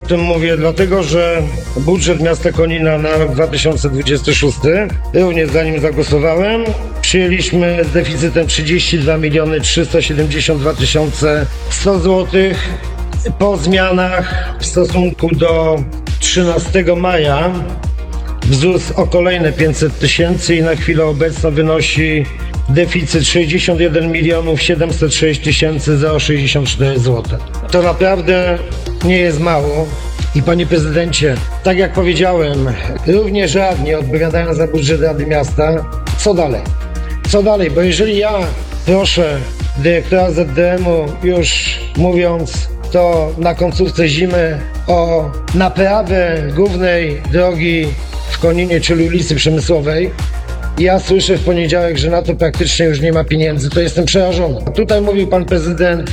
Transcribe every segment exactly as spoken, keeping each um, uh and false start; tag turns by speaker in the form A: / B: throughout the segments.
A: tym mówię? Dlatego, że budżet miasta Konina na rok dwa tysiące dwudziesty szósty, również za nim zagłosowałem, przyjęliśmy z deficytem trzydzieści dwa miliony trzysta siedemdziesiąt dwa tysiące sto złotych. Po zmianach w stosunku do trzynastego maja wzrósł o kolejne pięćset tysięcy i na chwilę obecną wynosi deficyt sześćdziesiąt jeden milionów siedemset sześć tysięcy sześćdziesiąt cztery złote. To naprawdę nie jest mało. I panie prezydencie, tak jak powiedziałem, również radni odpowiadają za budżet Rady Miasta. Co dalej? Co dalej? Bo jeżeli ja proszę dyrektora Z D M-u, już mówiąc to na końcówce zimy, o naprawę głównej drogi w Koninie, czyli ulicy Przemysłowej, ja słyszę w poniedziałek, że na to praktycznie już nie ma pieniędzy, to jestem przerażony. Tutaj mówił pan prezydent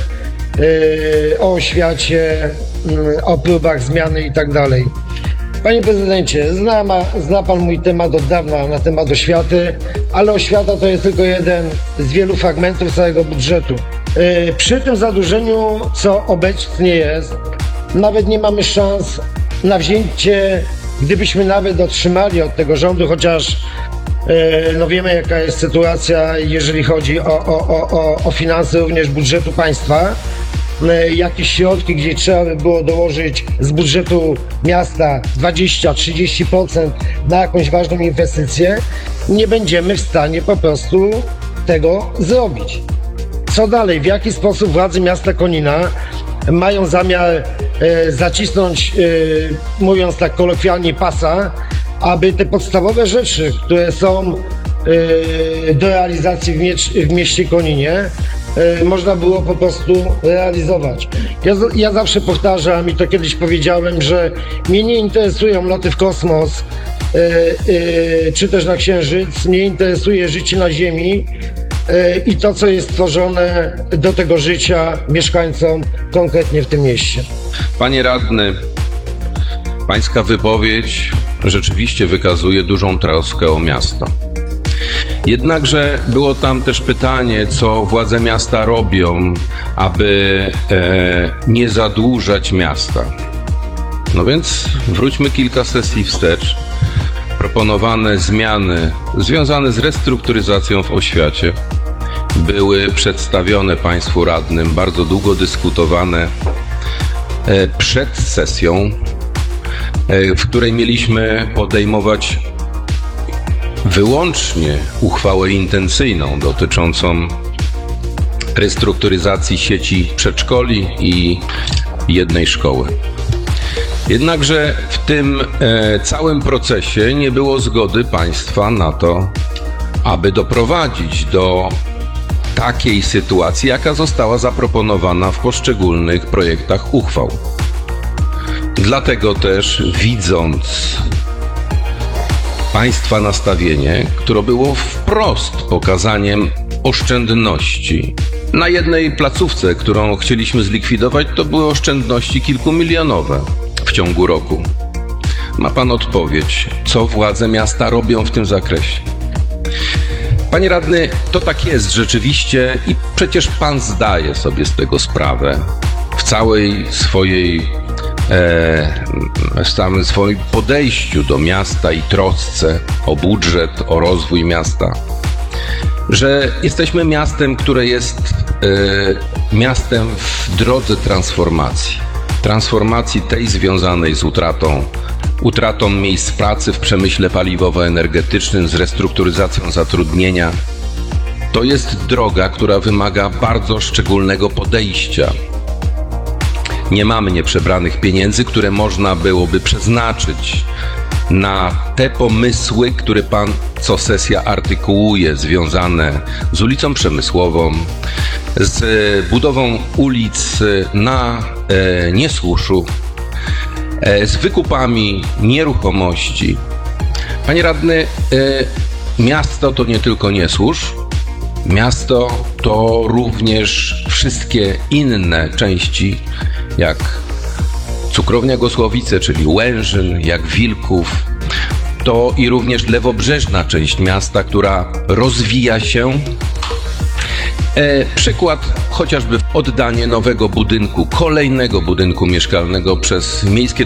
A: yy, o oświacie, yy, o próbach zmiany i tak dalej. Panie prezydencie, zna, ma, zna pan mój temat od dawna na temat oświaty, ale oświata to jest tylko jeden z wielu fragmentów całego budżetu. Yy, przy tym zadłużeniu, co obecnie jest, nawet nie mamy szans na wzięcie, gdybyśmy nawet otrzymali od tego rządu, chociaż no wiemy, jaka jest sytuacja, jeżeli chodzi o, o, o, o finanse również budżetu państwa. Jakieś środki, gdzie trzeba by było dołożyć z budżetu miasta dwadzieścia do trzydziestu procent na jakąś ważną inwestycję, nie będziemy w stanie po prostu tego zrobić. Co dalej? W jaki sposób władze miasta Konina mają zamiar e, zacisnąć, e, mówiąc tak kolokwialnie, pasa, aby te podstawowe rzeczy, które są y, do realizacji w, miecz, w mieście Koninie, y, można było po prostu realizować. Ja, ja zawsze powtarzam i to kiedyś powiedziałem, że mnie nie interesują loty w kosmos y, y, czy też na Księżyc, mnie interesuje życie na Ziemi y, i to, co jest stworzone do tego życia mieszkańcom konkretnie w tym mieście.
B: Panie radny, pańska wypowiedź rzeczywiście wykazuje dużą troskę o miasto. Jednakże było tam też pytanie, co władze miasta robią, aby e, nie zadłużać miasta. No więc wróćmy kilka sesji wstecz. Proponowane zmiany związane z restrukturyzacją w oświacie były przedstawione państwu radnym, bardzo długo dyskutowane e, przed sesją, w której mieliśmy podejmować wyłącznie uchwałę intencyjną dotyczącą restrukturyzacji sieci przedszkoli i jednej szkoły. Jednakże w tym e, całym procesie nie było zgody państwa na to, aby doprowadzić do takiej sytuacji, jaka została zaproponowana w poszczególnych projektach uchwał. Dlatego też, widząc państwa nastawienie, które było wprost pokazaniem oszczędności. Na jednej placówce, którą chcieliśmy zlikwidować, to były oszczędności kilkumilionowe w ciągu roku. Ma pan odpowiedź, co władze miasta robią w tym zakresie? Panie radny, to tak jest rzeczywiście i przecież pan zdaje sobie z tego sprawę w całej swojej w samym swoim podejściu do miasta i trosce o budżet, o rozwój miasta, że jesteśmy miastem, które jest e, miastem w drodze transformacji. Transformacji tej związanej z utratą, utratą miejsc pracy w przemyśle paliwowo-energetycznym, z restrukturyzacją zatrudnienia. To jest droga, która wymaga bardzo szczególnego podejścia. Nie mamy nieprzebranych pieniędzy, które można byłoby przeznaczyć na te pomysły, które pan co sesja artykułuje, związane z ulicą Przemysłową, z budową ulic na e, Niesłuszu, e, z wykupami nieruchomości. Panie radny, e, miasto to nie tylko Niesłusz, miasto to również wszystkie inne części, jak Cukrownia Gosłowice, czyli Łężyn, jak Wilków, to i również lewobrzeżna część miasta, która rozwija się. E, przykład chociażby oddanie nowego budynku, kolejnego budynku mieszkalnego przez Miejskie